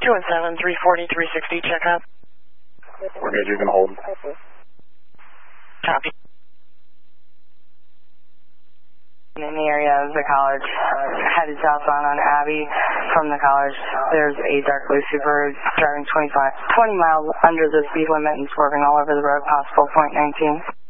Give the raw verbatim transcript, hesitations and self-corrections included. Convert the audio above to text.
two one seven, three forty, three sixty, check up. We're good, you can hold. Copy. In the area of the college, uh, headed southbound on Abbey from the college. There's a dark blue Subaru driving twenty-five, twenty miles under the speed limit and swerving all over the road, possible point nineteen.